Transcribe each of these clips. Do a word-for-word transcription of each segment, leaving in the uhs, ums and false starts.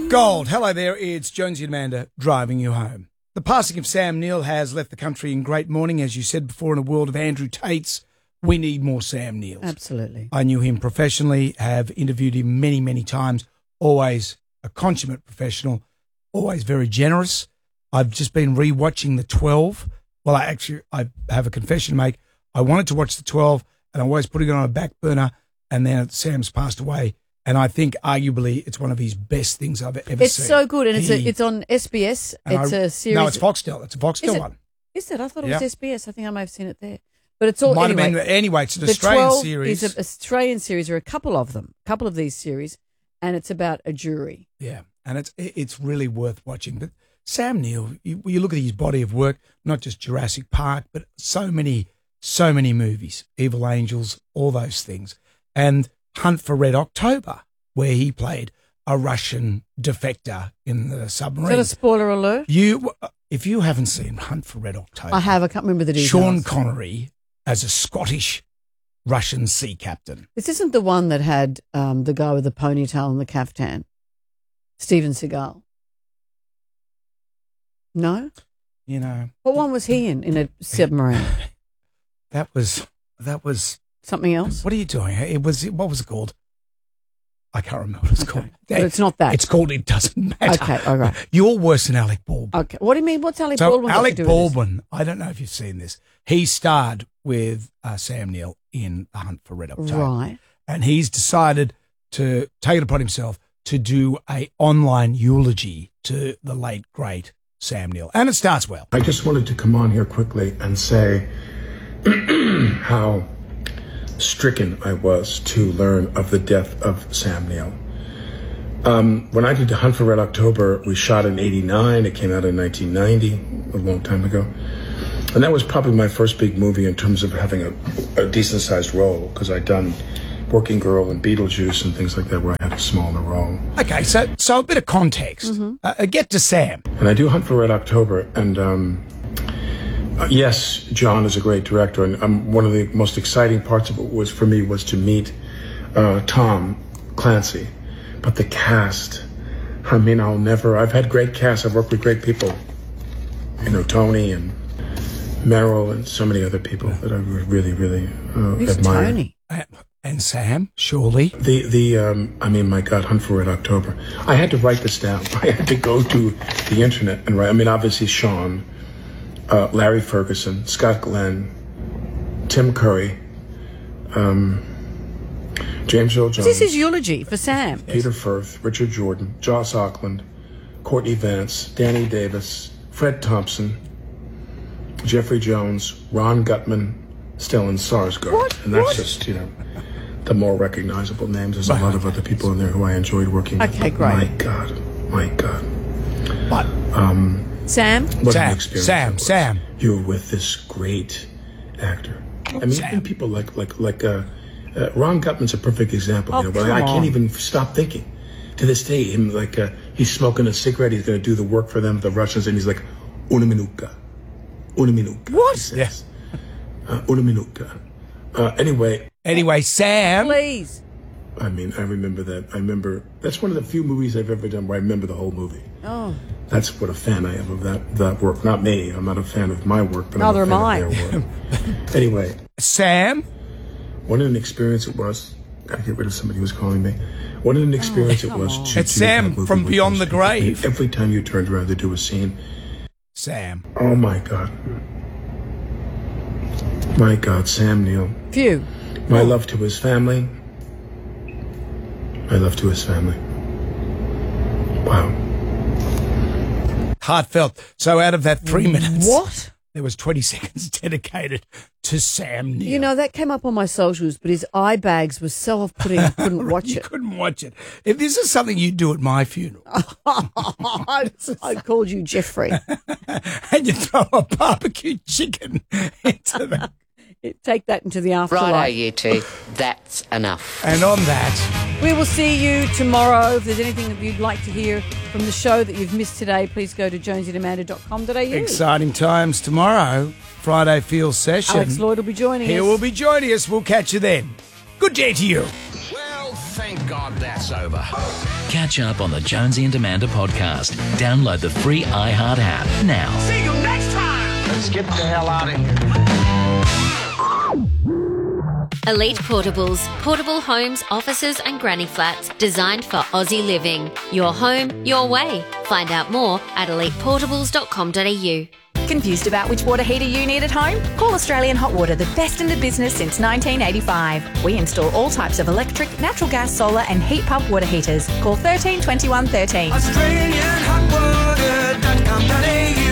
Gold. Hello there, it's Jonesy and Amanda driving you home. The passing of Sam Neill has left the country in great mourning. As you said before, in a world of Andrew Tates, we need more Sam Neills. Absolutely. I knew him professionally, have interviewed him many, many times, always a consummate professional, always very generous. I've just been re-watching The twelve. Well, I actually, I have a confession to make. I wanted to watch The twelve, and I'm always putting it on a back burner, and then Sam's passed away. And I think, arguably, it's one of his best things I've ever it's seen. It's so good, and it's, he, a, it's on S B S. It's I, a series. No, it's Foxtel. It's a Foxtel is it, one. Is it? I thought it yep. was S B S. I think I may have seen it there. But it's all Might anyway. have been, anyway, it's an the Australian twelve series. It's an Australian series. There are a couple of them, a couple of these series, and it's about a jury. Yeah, and it's it's really worth watching. But Sam Neill, you, you look at his body of work, not just Jurassic Park, but so many, so many movies, Evil Angels, all those things. And Hunt for Red October, where he played a Russian defector in the submarine. Is that a spoiler alert? You, if you haven't seen Hunt for Red October, I have. I can't remember the details. Sean Connery as a Scottish Russian sea captain. This isn't the one that had um, the guy with the ponytail and the caftan, Steven Seagal. No? You know. What one was he in, in a submarine? That was, that was. Something else? What are you doing? It was, what was it called? I can't remember what it's okay. called. But it's not that. It's called It Doesn't Matter. Okay, all right. You're worse than Alec Baldwin. Okay. What do you mean? What's Alec so Baldwin got Alec to do Baldwin, with I don't know if you've seen this. He starred with uh, Sam Neill in The Hunt for Red October. Right. And he's decided to take it upon himself to do a online eulogy to the late, great Sam Neill. And it starts well. I just wanted to come on here quickly and say how stricken I was to learn of the death of Sam Neill. Um, when I did The Hunt for Red October, we shot in eighty-nine. It came out in nineteen ninety, a long time ago. And that was probably my first big movie in terms of having a, a decent-sized role, because I'd done Working Girl and Beetlejuice and things like that where I had a smaller role. Okay, so so a bit of context. Mm-hmm. uh, get to Sam. And I do Hunt for Red October, and um, uh, yes, John is a great director, and um, one of the most exciting parts of it was for me was to meet uh, Tom Clancy. But the cast, I mean, I'll never, I've had great casts, I've worked with great people, you know, Tony and Meryl and so many other people that I really, really uh, Who's admire. Tony? And Sam, surely. The, the um, I mean, my God, Hunt for Red October. I had to write this down. I had to go to the internet and write, I mean, obviously Sean, uh, Larry Ferguson, Scott Glenn, Tim Curry, um, James Earl Jones. This is eulogy for Sam. Peter Firth, Richard Jordan, Joss Auckland, Courtney Vance, Danny Davis, Fred Thompson, Jeffrey Jones, Ron Gutman, Stellan Skarsgård. What? And that's What? just, you know, the more recognizable names. There's a lot of other people in there who I enjoyed working with. Okay, great. My God. My God. But Um, Sam? what Sam, an experience Sam, it was. Sam. You were with this great actor. I mean, Sam. even people like, like, like, uh, Uh, Ron Gutman's a perfect example. Oh, you know, but come I, I can't on. even stop thinking. To this day, him like uh, he's smoking a cigarette. He's going to do the work for them, the Russians, and he's like, "Una minuta, una minuta." What? He says. Uh, una minuta. Uh, anyway. Anyway, Sam. Please. I mean, I remember that. I remember that's one of the few movies I've ever done where I remember the whole movie. Oh. That's what a fan I am of that that work. Not me. I'm not a fan of my work, but Neither I'm a am fan I. of their work. Anyway. Sam. What an experience it was. Gotta get rid of somebody who's calling me. What an experience Oh, it was. come To, on. It's to do that Sam movie from with Beyond those the people. Grave. Every time you turned around to do a scene. Sam. Oh my God. My God, Sam Neill. Phew. My love to his family. My love to his family. Wow. Heartfelt. So out of that three minutes, What? there was twenty seconds dedicated to Sam Neill. You know, that came up on my socials, but his eye bags were so off-putting I couldn't watch you it. couldn't watch it. If this is something you do at my funeral, I, I called you Jeffrey. and you throw a barbecue chicken into that. Take that into the afterlife. Righto, you two. That's enough. And on that, We will see you tomorrow. If there's anything that you'd like to hear from the show that you've missed today, please go to jonesy and amanda dot com dot a u. exciting times tomorrow. Friday Field Session. Alex Lloyd will be joining He us. will be joining us. We'll catch you then. Good day to you. Well, thank God that's over. Catch up on the Jonesy and Amanda podcast. Download the free iHeart app now. See you next time. Let's get the hell out of here. Elite Portables, portable homes, offices and granny flats designed for Aussie living. Your home, your way. Find out more at elite portables dot com dot a u. Confused about which water heater you need at home? Call Australian Hot Water, the best in the business since nineteen eighty-five. We install all types of electric, natural gas, solar and heat pump water heaters. Call thirteen twenty-one thirteen. Australian Hot Water dot com dot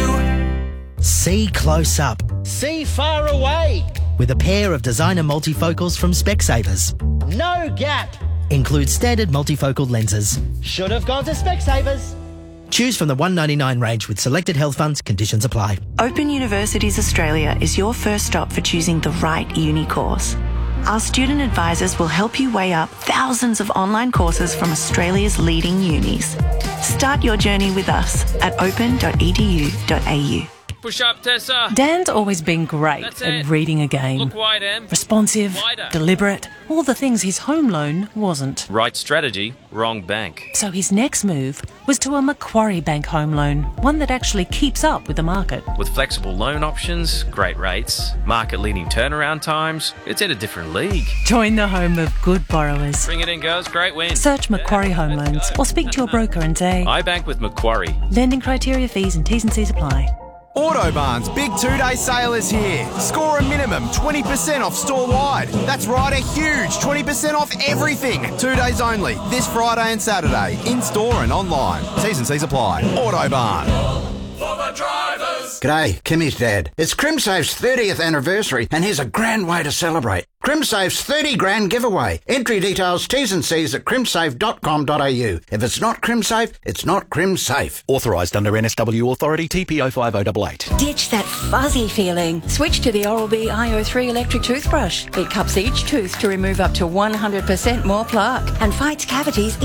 a u. See close up See far away. with a pair of designer multifocals from Specsavers. No gap. Includes standard multifocal lenses. Should have gone to Specsavers. Choose from the one ninety-nine range with selected health funds. Conditions apply. Open Universities Australia is your first stop for choosing the right uni course. Our student advisors will help you weigh up thousands of online courses from Australia's leading unis. Start your journey with us at open dot e d u dot a u. Push up, Tessa. Dan's always been great That's at it. reading a game. Look wide, Em. Responsive, Wider. deliberate, all the things his home loan wasn't. Right strategy, wrong bank. So his next move was to a Macquarie Bank home loan, one that actually keeps up with the market. With flexible loan options, great rates, market-leading turnaround times, it's in a different league. Join the home of good borrowers. Bring it in, girls. Great win. Search Macquarie Home Loans or speak to your broker and say, I bank with Macquarie. lending criteria, fees and T's and C's apply. Autobarn's big two-day sale is here. Score a minimum twenty percent off store-wide. That's right, a huge twenty percent off everything. Two days only, this Friday and Saturday, in-store and online. T's and C's apply. Autobarn. For the drivers. G'day, Kimmy's dad. It's CrimSafe's thirtieth anniversary and here's a grand way to celebrate. CrimSafe's thirty grand giveaway. Entry details, T's and C's at crimsafe dot com dot a u. If it's not CrimSafe, it's not CrimSafe. Authorised under N S W Authority T P O five oh eight eight. Ditch that fuzzy feeling. Switch to the Oral-B I O three electric toothbrush. It cups each tooth to remove up to one hundred percent more plaque and fights cavities